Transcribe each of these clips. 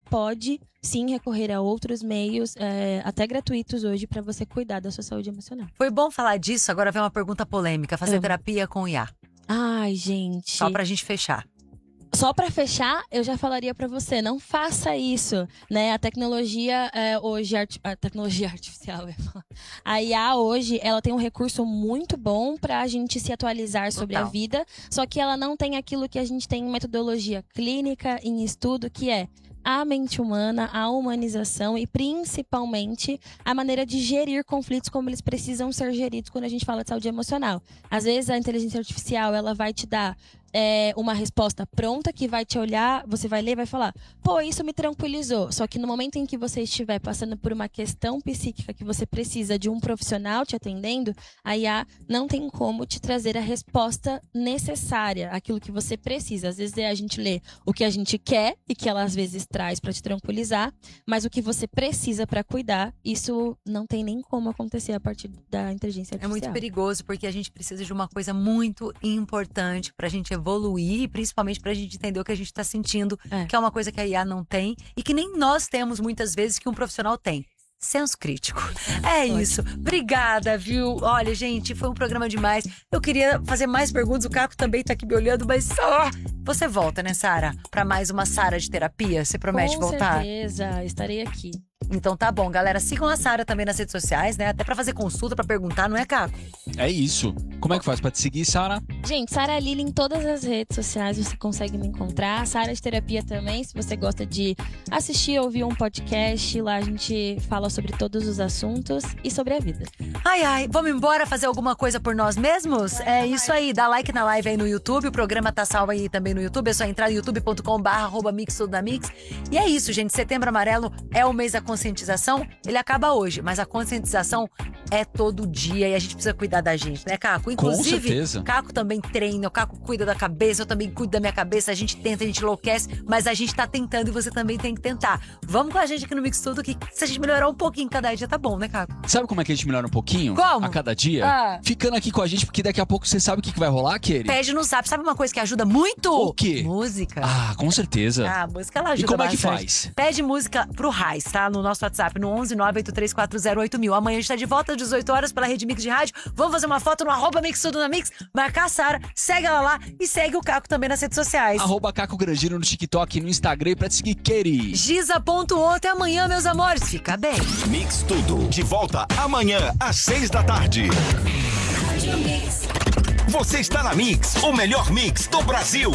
pode sim recorrer a outros meios, até gratuitos hoje, para você cuidar da sua saúde emocional. Foi bom falar disso, agora vem uma pergunta polêmica. Fazer terapia com IA. Ai, gente. Só pra gente fechar. Só para fechar, eu já falaria para você, não faça isso, né? A tecnologia hoje, a tecnologia artificial, a IA hoje, ela tem um recurso muito bom para a gente se atualizar sobre a vida, só que ela não tem aquilo que a gente tem em metodologia clínica, em estudo, que é a mente humana, a humanização e principalmente a maneira de gerir conflitos como eles precisam ser geridos quando a gente fala de saúde emocional. Às vezes a inteligência artificial, ela vai te dar uma resposta pronta que vai te olhar, você vai ler e vai falar, pô, isso me tranquilizou. Só que no momento em que você estiver passando por uma questão psíquica que você precisa de um profissional te atendendo, a IA não tem como te trazer a resposta necessária, aquilo que você precisa. Às vezes a gente lê o que a gente quer e que ela às vezes traz para te tranquilizar, mas o que você precisa para cuidar, isso não tem nem como acontecer a partir da inteligência artificial. É muito perigoso porque a gente precisa de uma coisa muito importante pra gente evoluir, principalmente pra gente entender o que a gente tá sentindo, que é uma coisa que a IA não tem e que nem nós temos muitas vezes que um profissional tem. Senso crítico. É isso. Obrigada, viu? Olha, gente, foi um programa demais. Eu queria fazer mais perguntas, o Caco também tá aqui me olhando, mas só... Você volta, né, Sara? Pra mais uma Sara de terapia? Você promete voltar? Com certeza, estarei aqui. Então tá bom, galera. Sigam a Sara também nas redes sociais, né? Até pra fazer consulta, pra perguntar, não é, Caco? É isso. Como é que faz pra te seguir, Sara? Gente, Sara Lili em todas as redes sociais você consegue me encontrar. Sara de Terapia também, se você gosta de assistir ou ouvir um podcast, lá a gente fala sobre todos os assuntos e sobre a vida. Ai, vamos embora fazer alguma coisa por nós mesmos? É isso aí, dá like na live aí no YouTube, o programa tá salvo aí também no YouTube, é só entrar no youtube.com/mix. E é isso, gente, Setembro Amarelo é o mês da conscientização, ele acaba hoje, mas a conscientização é todo dia e a gente precisa cuidar da gente, né, Caco? Inclusive, com certeza. Caco também treina, o Caco cuida da cabeça, eu também cuido da minha cabeça, a gente tenta, a gente enlouquece, mas a gente tá tentando e você também tem que tentar. Vamos com a gente aqui no Mix Tudo, que se a gente melhorar um pouquinho cada dia, tá bom, né, Caco? Sabe como é que a gente melhora um pouquinho? Como? A cada dia? Ficando aqui com a gente, porque daqui a pouco você sabe o que vai rolar, Keri? Pede no Zap. Sabe uma coisa que ajuda muito? O quê? Música. Ah, com certeza. A música, ela ajuda E como bastante. é que faz? Pede música pro Raiz, tá? No nosso WhatsApp, no 11983408000. Amanhã a gente tá de volta às 18 horas pela Rede Mix de Rádio. Vamos fazer uma foto no @Mix Tudo na Mix, marcar a Sara, segue ela lá e segue o Caco também nas redes sociais. @Caco Grangino no TikTok e no Instagram pra te seguir, Keri. Giza.o. Até amanhã, meus amores. Fica bem. Mix Tudo, de volta amanhã às 6 da tarde. Você está na Mix, o melhor mix do Brasil.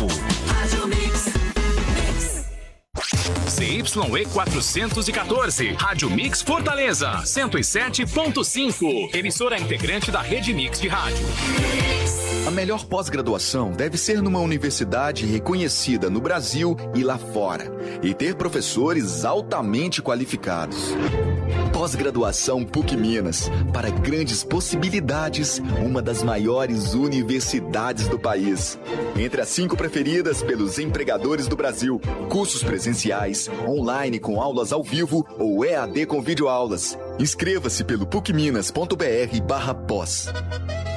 CYE 414, Rádio Mix Fortaleza, 107.5, emissora integrante da Rede Mix de Rádio. A melhor pós-graduação deve ser numa universidade reconhecida no Brasil e lá fora, e ter professores altamente qualificados. Pós-graduação PUC Minas, para grandes possibilidades, uma das maiores universidades do país. Entre as 5 preferidas pelos empregadores do Brasil, cursos presenciais, online com aulas ao vivo ou EAD com videoaulas. Inscreva-se pelo pucminas.br/pós.